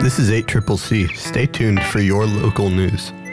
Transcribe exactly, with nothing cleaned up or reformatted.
This is eight Triple C. Stay tuned for your local news.